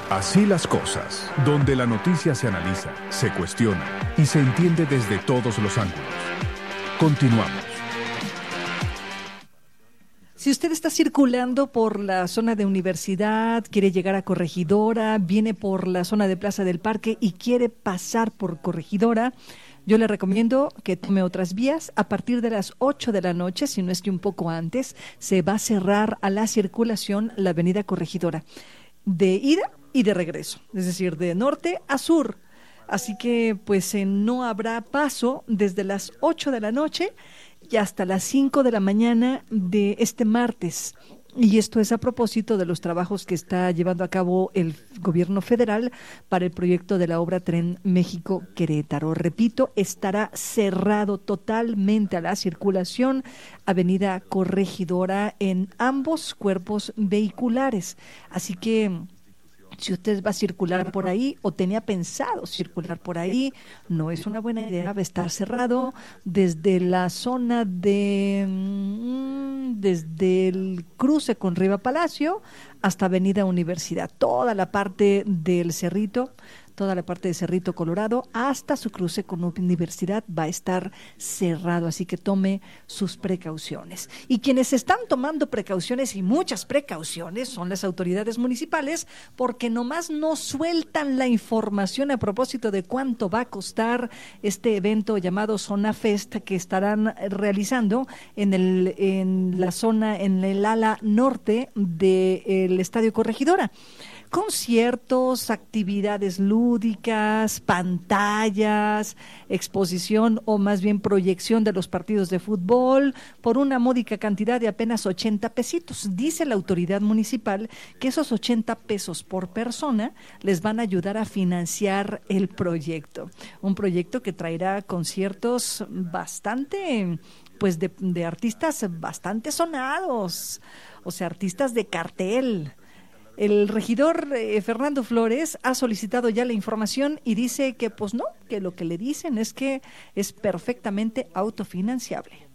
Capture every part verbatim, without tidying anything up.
Así las cosas, donde la noticia se analiza, se cuestiona y se entiende desde todos los ángulos. Continuamos. Si usted está circulando por la zona de Universidad, quiere llegar a Corregidora, viene por la zona de Plaza del Parque y quiere pasar por Corregidora, yo le recomiendo que tome otras vías. A partir de las ocho de la noche, si no es que un poco antes, se va a cerrar a la circulación la avenida Corregidora, de ida y de regreso, es decir, de norte a sur. Así que pues eh, no habrá paso desde las ocho de la noche y hasta las cinco de la mañana de este martes. Y esto es a propósito de los trabajos que está llevando a cabo el gobierno federal para el proyecto de la obra Tren México-Querétaro. Repito, estará cerrado totalmente a la circulación avenida Corregidora en ambos cuerpos vehiculares. Así que si usted va a circular por ahí o tenía pensado circular por ahí, no es una buena idea, va a estar cerrado desde la zona de, desde el cruce con Riva Palacio hasta Avenida Universidad, toda la parte del Cerrito, toda la parte de Cerrito Colorado hasta su cruce con Universidad va a estar cerrado, así que tome sus precauciones. Y quienes están tomando precauciones y muchas precauciones son las autoridades municipales, porque nomás no sueltan la información a propósito de cuánto va a costar este evento llamado Zona Fest que estarán realizando en el en la zona, en el ala norte del Estadio Corregidora. Conciertos, actividades lúdicas, pantallas, exposición o más bien proyección de los partidos de fútbol por una módica cantidad de apenas ochenta pesitos. Dice la autoridad municipal que esos ochenta pesos por persona les van a ayudar a financiar el proyecto. Un proyecto que traerá conciertos bastante, pues de, de artistas bastante sonados, o sea, artistas de cartel. El regidor eh, Fernando Flores ha solicitado ya la información y dice que pues no, que lo que le dicen es que es perfectamente autofinanciable.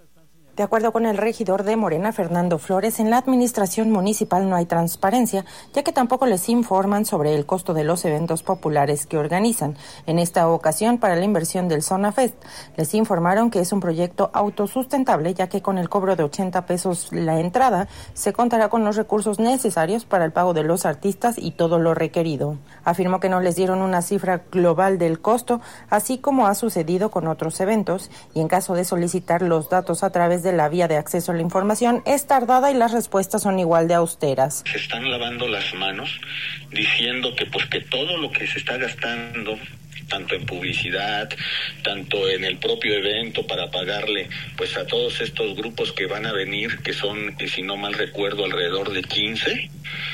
De acuerdo con el regidor de Morena, Fernando Flores, en la administración municipal no hay transparencia, ya que tampoco les informan sobre el costo de los eventos populares que organizan. En esta ocasión, para la inversión del Zona Fest, les informaron que es un proyecto autosustentable, ya que con el cobro de ochenta pesos la entrada, se contará con los recursos necesarios para el pago de los artistas y todo lo requerido. Afirmó que no les dieron una cifra global del costo, así como ha sucedido con otros eventos, y en caso de solicitar los datos a través de de la vía de acceso a la información es tardada y las respuestas son igual de austeras. Se están lavando las manos diciendo que pues que todo lo que se está gastando, tanto en publicidad, tanto en el propio evento para pagarle pues a todos estos grupos que van a venir, que son, si no mal recuerdo, alrededor de quince,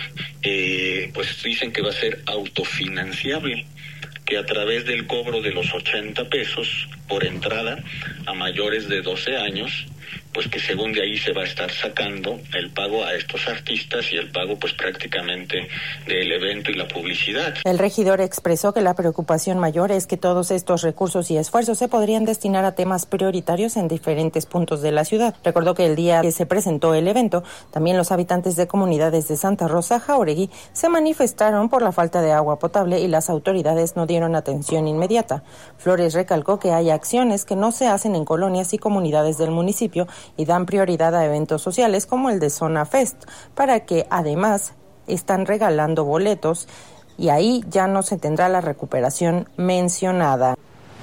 eh, pues dicen que va a ser autofinanciable, que a través del cobro de los ochenta pesos por entrada a mayores de doce años, pues que según de ahí se va a estar sacando el pago a estos artistas y el pago pues prácticamente del evento y la publicidad. El regidor expresó que la preocupación mayor es que todos estos recursos y esfuerzos se podrían destinar a temas prioritarios en diferentes puntos de la ciudad. Recordó que el día que se presentó el evento, también los habitantes de comunidades de Santa Rosa, Jáuregui, se manifestaron por la falta de agua potable y las autoridades no dieron atención inmediata. Flores recalcó que hay acciones que no se hacen en colonias y comunidades del municipio y dan prioridad a eventos sociales como el de Zona Fest, para que además están regalando boletos y ahí ya no se tendrá la recuperación mencionada.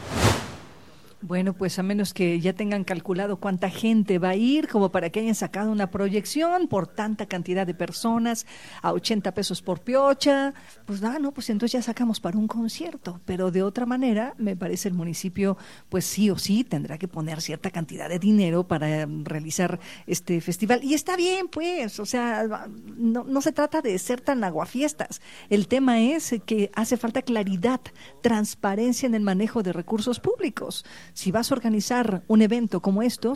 Bueno, pues a menos que ya tengan calculado cuánta gente va a ir, como para que hayan sacado una proyección por tanta cantidad de personas, a ochenta pesos por piocha, pues ah, no, pues entonces ya sacamos para un concierto, pero de otra manera, me parece el municipio, pues sí o sí, tendrá que poner cierta cantidad de dinero para realizar este festival, y está bien, pues, o sea, no, no se trata de ser tan aguafiestas, el tema es que hace falta claridad, transparencia en el manejo de recursos públicos. Si vas a organizar un evento como estos,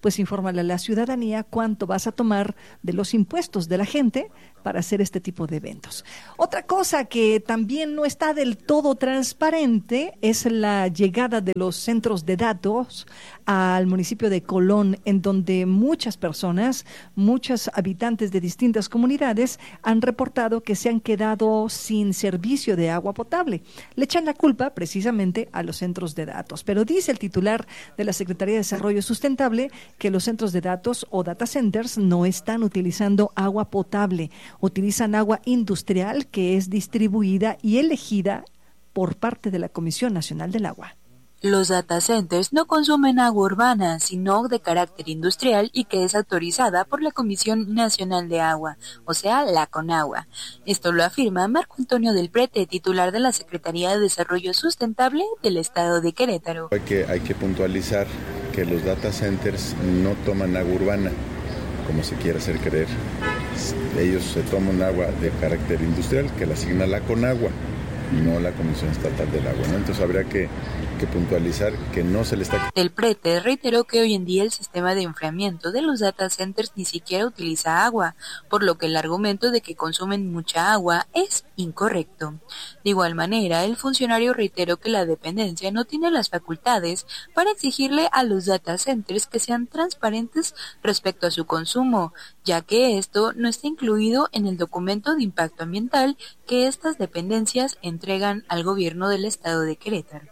pues infórmale a la ciudadanía cuánto vas a tomar de los impuestos de la gente para hacer este tipo de eventos. Otra cosa que también no está del todo transparente es la llegada de los centros de datos al municipio de Colón, en donde muchas personas, muchos habitantes de distintas comunidades han reportado que se han quedado sin servicio de agua potable. Le echan la culpa precisamente a los centros de datos, pero dice el titular de la Secretaría de Desarrollo Sustentable que los centros de datos o data centers no están utilizando agua potable, utilizan agua industrial que es distribuida y elegida por parte de la Comisión Nacional del Agua. Los data centers no consumen agua urbana, sino de carácter industrial y que es autorizada por la Comisión Nacional de Agua, o sea, la CONAGUA. Esto lo afirma Marco Antonio del Prete, titular de la Secretaría de Desarrollo Sustentable del Estado de Querétaro. Hay que, hay que puntualizar que los data centers no toman agua urbana, como se quiere hacer creer. Ellos se toman agua de carácter industrial que la asigna la CONAGUA, no la Comisión Estatal del Agua, ¿no? Entonces habría que, que puntualizar que no se le está... El Prete reiteró que hoy en día el sistema de enfriamiento de los data centers ni siquiera utiliza agua, por lo que el argumento de que consumen mucha agua es incorrecto. De igual manera, el funcionario reiteró que la dependencia no tiene las facultades para exigirle a los data centers que sean transparentes respecto a su consumo, ya que esto no está incluido en el documento de impacto ambiental que estas dependencias entregan al gobierno del estado de Querétaro.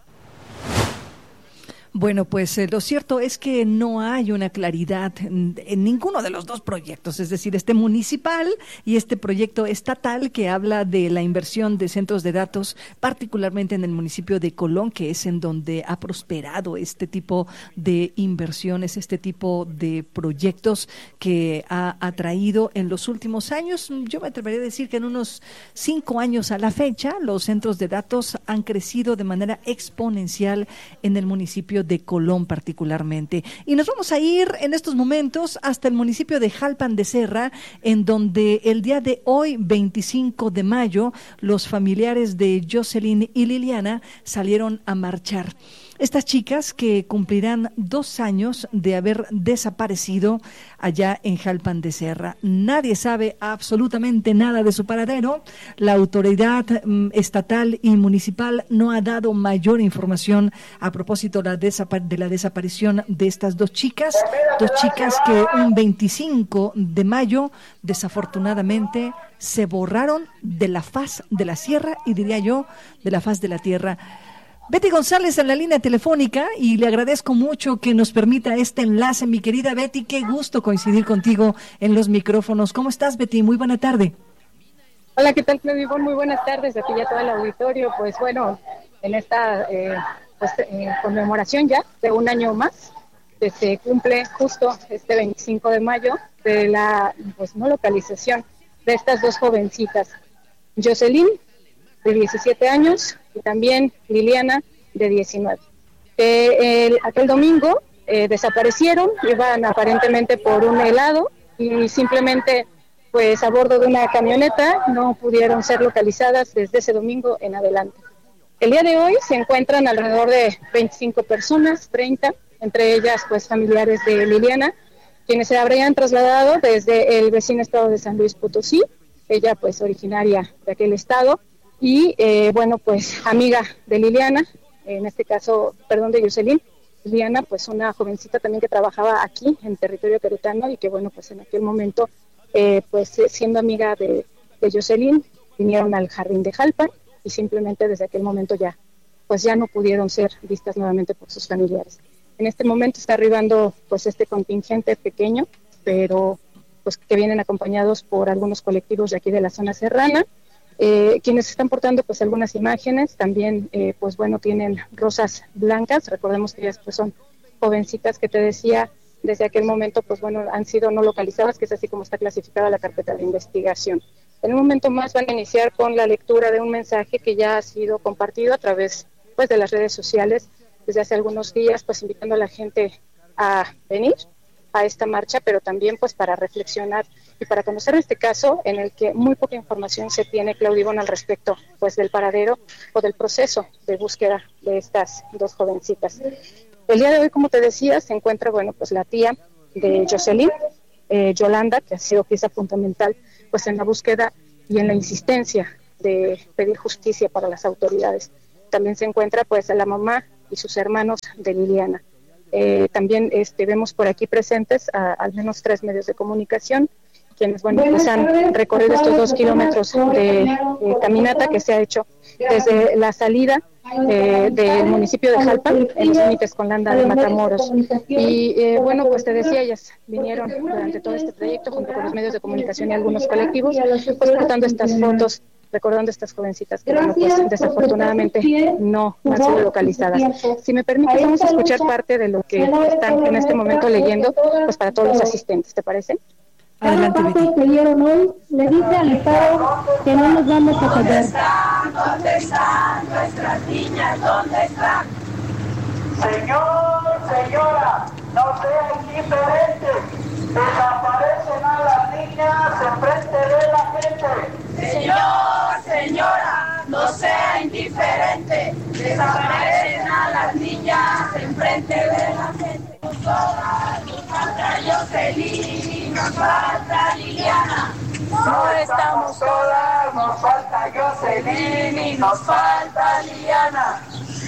Bueno, pues eh, lo cierto es que no hay una claridad en, en ninguno de los dos proyectos, es decir, este municipal y este proyecto estatal que habla de la inversión de centros de datos, particularmente en el municipio de Colón, que es en donde ha prosperado este tipo de inversiones, este tipo de proyectos que ha atraído en los últimos años. Yo me atrevería a decir que en unos cinco años a la fecha, los centros de datos han crecido de manera exponencial en el municipio de Colón particularmente. Y nos vamos a ir en estos momentos hasta el municipio de Jalpan de Serra, en donde el día de hoy, veinticinco de mayo, los familiares de Jocelyn y Liliana salieron a marchar. Estas chicas que cumplirán dos años de haber desaparecido allá en Jalpan de Serra. Nadie sabe absolutamente nada de su paradero. La autoridad mm, estatal y municipal no ha dado mayor información a propósito de la, desapa- de la desaparición de estas dos chicas. Dos chicas que un veinticinco de mayo, desafortunadamente, se borraron de la faz de la sierra y diría yo, de la faz de la tierra. Betty González en la línea telefónica y le agradezco mucho que nos permita este enlace, mi querida Betty, qué gusto coincidir contigo en los micrófonos. ¿Cómo estás, Betty? Muy buena tarde. Hola, ¿qué tal, Claudia? Muy buenas tardes, aquí ya todo el auditorio. Pues bueno, en esta eh, pues, eh, conmemoración ya de un año más, que se cumple justo este veinticinco de mayo de la pues no localización de estas dos jovencitas, Jocelyn, de diecisiete años, y también Liliana, de diecinueve. Eh, el, aquel domingo eh, desaparecieron, iban aparentemente por un helado y simplemente pues a bordo de una camioneta no pudieron ser localizadas desde ese domingo en adelante. El día de hoy se encuentran alrededor de veinticinco personas, treinta, entre ellas pues familiares de Liliana, quienes se habrían trasladado desde el vecino estado de San Luis Potosí, ella pues originaria de aquel estado, y eh, bueno, pues amiga de Liliana, en este caso, perdón, de Jocelyn. Liliana, pues una jovencita también que trabajaba aquí en territorio queretano y que bueno, pues en aquel momento, eh, pues siendo amiga de, de Jocelyn, vinieron al jardín de Jalpan y simplemente desde aquel momento ya, pues ya no pudieron ser vistas nuevamente por sus familiares. En este momento está arribando pues este contingente pequeño, pero pues que vienen acompañados por algunos colectivos de aquí de la zona serrana. Eh, quienes están portando pues algunas imágenes, también eh, pues bueno tienen rosas blancas, recordemos que ellas pues son jovencitas que te decía, desde aquel momento pues bueno han sido no localizadas, que es así como está clasificada la carpeta de investigación. En un momento más van a iniciar con la lectura de un mensaje que ya ha sido compartido a través pues de las redes sociales desde hace algunos días, pues invitando a la gente a venir a esta marcha, pero también pues para reflexionar y para conocer este caso en el que muy poca información se tiene, Claudia Ivonne, al respecto pues del paradero o del proceso de búsqueda de estas dos jovencitas. El día de hoy, como te decía, se encuentra bueno pues la tía de Jocelyn, eh, Yolanda, que ha sido pieza fundamental pues en la búsqueda y en la insistencia de pedir justicia para las autoridades. También se encuentra pues la mamá y sus hermanos de Liliana. Eh, también este, vemos por aquí presentes a, al menos tres medios de comunicación, quienes bueno, pues han recorrido estos dos kilómetros de eh, caminata que se ha hecho desde la salida eh, del municipio de Jalpan, en los límites con Landa de Matamoros. Y eh, bueno, pues te decía, ellas vinieron durante todo este trayecto junto con los medios de comunicación y algunos colectivos, pues portando estas fotos, recordando estas jovencitas que bueno, pues desafortunadamente no han sido localizadas. Si me permites, vamos a escuchar parte de lo que están en este momento leyendo, pues para todos los asistentes, ¿te parece? Adelante, Betty. Que leyeron hoy, le dice al Estado que no nos vamos a callar. ¿Dónde están? ¿Dónde están nuestras niñas? ¿Dónde están? Señor, señora, no sea indiferente. Desaparecen a las niñas enfrente de la gente. Señor, señora, no sea indiferente. Desaparecen a las niñas enfrente de la gente. Nos falta Jocelyn, nos falta Liliana. No estamos solas, nos falta Jocelyn y nos falta Liliana.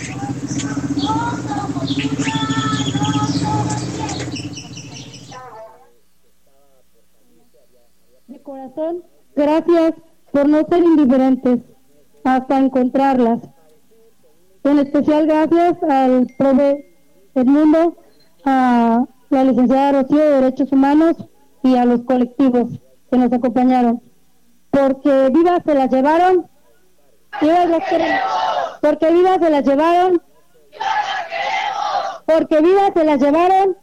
De corazón, gracias por no ser indiferentes hasta encontrarlas. En especial gracias al profe Edmundo, a la licenciada Rocío de Derechos Humanos y a los colectivos que nos acompañaron. Porque vivas se las llevaron, vivas las queremos. Porque vivas se las llevaron, porque vivas se las llevaron.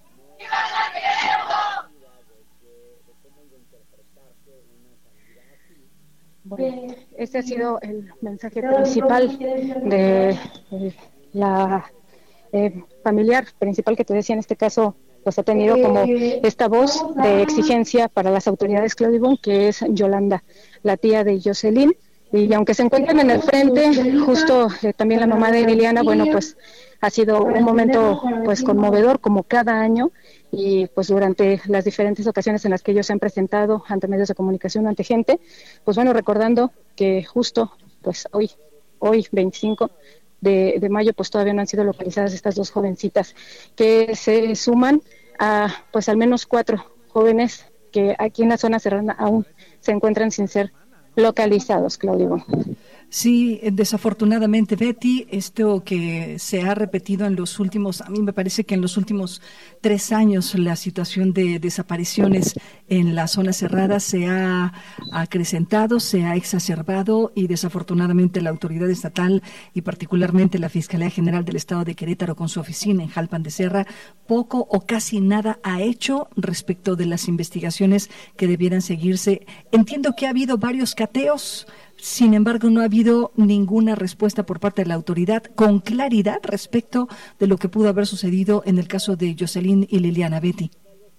Bueno, este ha sido el mensaje principal de eh, la eh, familiar principal que te decía, en este caso pues ha tenido como esta voz de exigencia para las autoridades, Claudio, que es Yolanda, la tía de Jocelyn, y aunque se encuentran en el frente, justo eh, también la mamá de Liliana, bueno, pues ha sido un momento pues conmovedor como cada año, y pues durante las diferentes ocasiones en las que ellos se han presentado ante medios de comunicación, ante gente, pues bueno, recordando que justo pues hoy, hoy veinticinco de, de mayo, pues todavía no han sido localizadas estas dos jovencitas, que se suman a pues al menos cuatro jóvenes que aquí en la zona serrana aún se encuentran sin ser localizados, Claudio. Sí, desafortunadamente, Betty, esto que se ha repetido en los últimos, a mí me parece que en los últimos tres años la situación de desapariciones en la zona cerrada se ha acrecentado, se ha exacerbado, y desafortunadamente la autoridad estatal y particularmente la Fiscalía General del Estado de Querétaro con su oficina en Jalpan de Serra poco o casi nada ha hecho respecto de las investigaciones que debieran seguirse. Entiendo que ha habido varios cateos. Sin embargo, no ha habido ninguna respuesta por parte de la autoridad con claridad respecto de lo que pudo haber sucedido en el caso de Jocelyn y Liliana. Betty.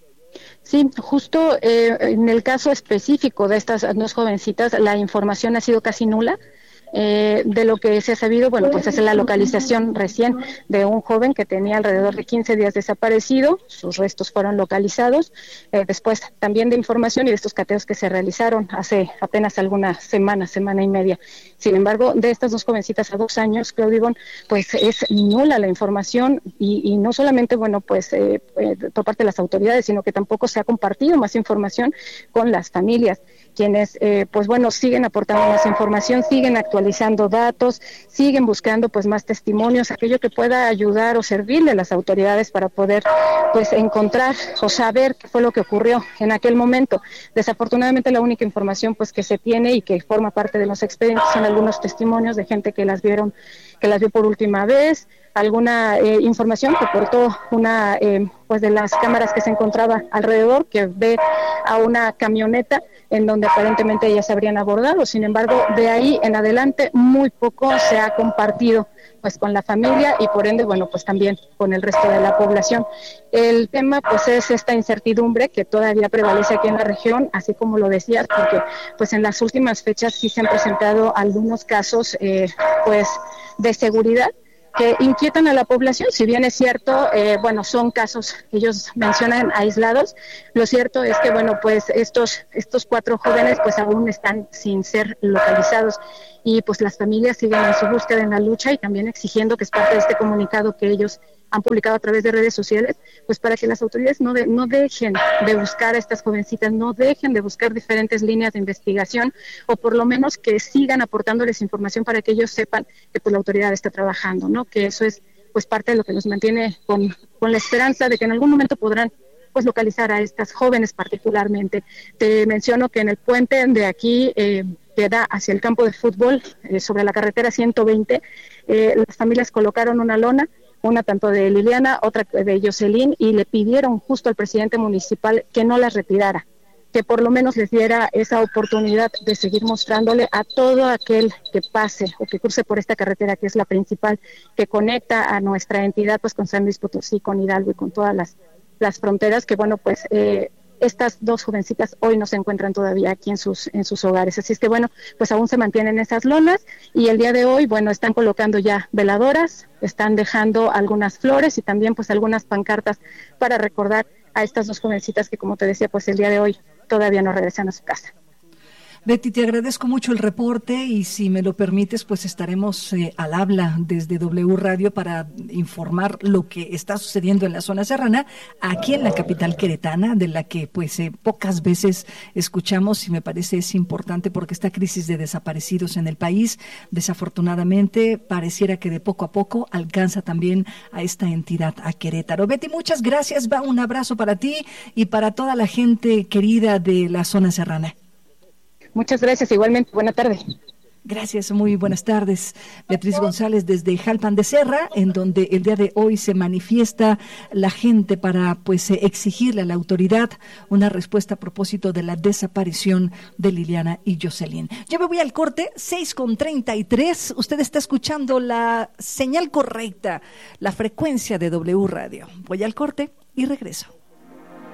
Sí, justo eh, en el caso específico de estas dos jovencitas, la información ha sido casi nula. Eh, de lo que se ha sabido, bueno, pues es la localización recién de un joven que tenía alrededor de quince días desaparecido. Sus restos fueron localizados, eh, después también de información y de estos cateos que se realizaron hace apenas algunas semanas, semana y media. Sin embargo, de estas dos jovencitas a dos años, Claudio Ivonne, pues es nula la información, y, y no solamente, bueno, pues eh, eh, por parte de las autoridades, sino que tampoco se ha compartido más información con las familias, quienes, eh, pues bueno, siguen aportando más información, siguen actualizando datos, siguen buscando pues más testimonios, aquello que pueda ayudar o servirle a las autoridades para poder pues encontrar o saber qué fue lo que ocurrió en aquel momento. Desafortunadamente la única información pues que se tiene y que forma parte de los expedientes son algunos testimonios de gente que las vieron, que las vio por última vez, alguna eh, información que aportó una eh, pues de las cámaras que se encontraba alrededor, que ve a una camioneta en donde aparentemente ellas se habrían abordado. Sin embargo, de ahí en adelante muy poco se ha compartido pues con la familia y por ende, bueno, pues también con el resto de la población. El tema pues es esta incertidumbre que todavía prevalece aquí en la región, así como lo decías, porque pues en las últimas fechas sí se han presentado algunos casos eh, pues de seguridad que inquietan a la población. Si bien es cierto, eh, bueno, son casos que ellos mencionan aislados, lo cierto es que, bueno, pues estos, estos cuatro jóvenes pues aún están sin ser localizados y pues las familias siguen en su búsqueda, en la lucha y también exigiendo, que es parte de este comunicado que ellos han publicado a través de redes sociales, pues para que las autoridades no, de, no dejen de buscar a estas jovencitas, no dejen de buscar diferentes líneas de investigación, o por lo menos que sigan aportándoles información para que ellos sepan que pues la autoridad está trabajando, ¿no? Que eso es pues parte de lo que nos mantiene con, con la esperanza de que en algún momento podrán pues localizar a estas jóvenes particularmente. Te menciono que en el puente de aquí eh, que da hacia el campo de fútbol, eh, sobre la carretera ciento veinte, eh, las familias colocaron una lona, una tanto de Liliana, otra de Jocelyn, y le pidieron justo al presidente municipal que no las retirara, que por lo menos les diera esa oportunidad de seguir mostrándole a todo aquel que pase o que cruce por esta carretera, que es la principal, que conecta a nuestra entidad pues con San Luis Potosí, con Hidalgo y con todas las, las fronteras, que bueno, pues eh, estas dos jovencitas hoy no se encuentran todavía aquí en sus en sus hogares. Así es que bueno, pues aún se mantienen esas lonas y el día de hoy, bueno, están colocando ya veladoras, están dejando algunas flores y también pues algunas pancartas para recordar a estas dos jovencitas que, como te decía, pues el día de hoy todavía no regresan a su casa. Betty, te agradezco mucho el reporte y si me lo permites, pues estaremos eh, al habla desde W Radio para informar lo que está sucediendo en la zona serrana, aquí en la capital queretana, de la que pues eh, pocas veces escuchamos y me parece es importante porque esta crisis de desaparecidos en el país, desafortunadamente, pareciera que de poco a poco alcanza también a esta entidad, a Querétaro. Betty, muchas gracias, va un abrazo para ti y para toda la gente querida de la zona serrana. Muchas gracias, igualmente. Buena tarde. Gracias, muy buenas tardes. Beatriz González desde Jalpan de Serra, en donde el día de hoy se manifiesta la gente para pues exigirle a la autoridad una respuesta a propósito de la desaparición de Liliana y Jocelyn. Yo me voy al corte, seis con treinta y tres. Usted está escuchando la señal correcta, la frecuencia de W Radio. Voy al corte y regreso.